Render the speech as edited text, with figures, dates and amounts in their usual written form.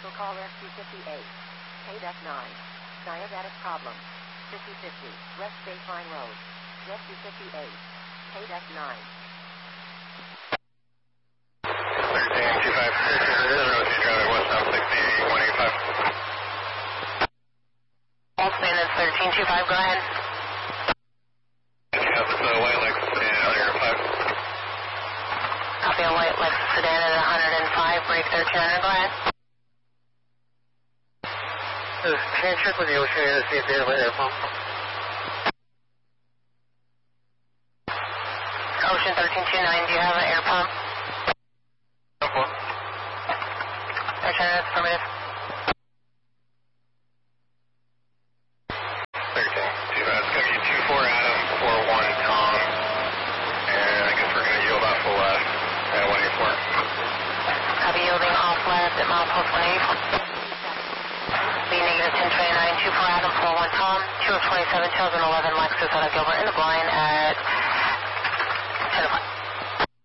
Commercial call Rescue 58. KDEC 9. Diabetic problem. 5050. West Baseline Road. Rescue 58. KDEC 9. 1325, go ahead. Yeah, this is a white Lexus sedan at 105. Copy a white Lexus sedan at 105, break 1300, go ahead. Can you check with the Ocean Air to see if they have an air pump? Ocean 1329, do you have an air pump? Okay. Ocean, that's affirmative. 1325, it's going to be 24 Adam, 41 Tom, and I guess we're going to yield off the left at 184. Copy yielding off left at milepost 184. Be negative 1029, 24 Adam, 41 Tom, 2 of 27, chosen 11 Lexus out of Gilbert in the blind.